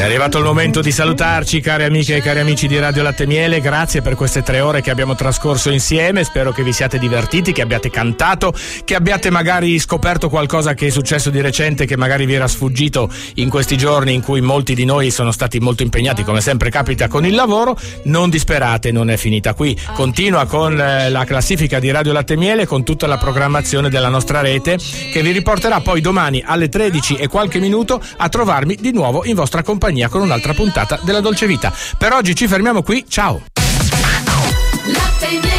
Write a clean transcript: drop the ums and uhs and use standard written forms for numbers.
arrivato il momento di salutarci, cari amiche e cari amici di Radio Latte Miele. Grazie per queste 3 ore che abbiamo trascorso insieme. Spero che vi siate divertiti, che abbiate cantato, che abbiate magari scoperto qualcosa che è successo di recente, che magari vi era sfuggito in questi giorni in cui molti di noi sono stati molto impegnati, come sempre capita con il lavoro. Non disperate, non è finita qui. Continua con la classifica di Radio Latte Miele, con tutta la programmazione della nostra rete, che vi riporterà poi domani alle 13 e qualche minuto a trovarmi di nuovo in vostra compagnia con un'altra puntata della Dolce Vita. Per oggi ci fermiamo qui, ciao!